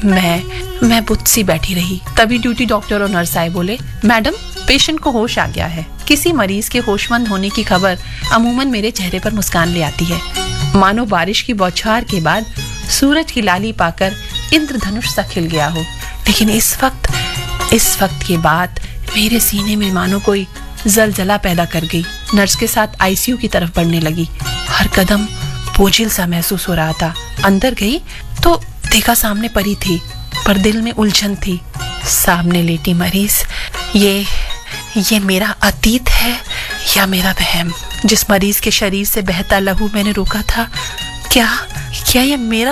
मैं बुत सी बैठी रही। तभी ड्यूटी डॉक्टर और नर्स आए। बोले, मैडम, पेशेंट को होश आ गया है। किसी मरीज के होशमंद होने की खबर अमूमन मेरे चेहरे पर मुस्कान ले आती है, मानो बारिश की बौछार के बाद सूरज की लाली पाकर इंद्रधनुष सा खिल गया हो। लेकिन इस वक्त के बाद मेरे सीने में मानो कोई जलजला पैदा कर गई। नर्स के साथ आईसीयू की तरफ बढ़ने लगी। हर कदम बोझिल सा महसूस हो रहा था। अंदर गई तो देखा सामने परी थी, पर दिल में उलझन थी। सामने लेटी मरीज, ये मेरा अतीत है या मेरा वहम? जिस मरीज के शरीर से बहता लहू मैंने रोका था, क्या ये मेरा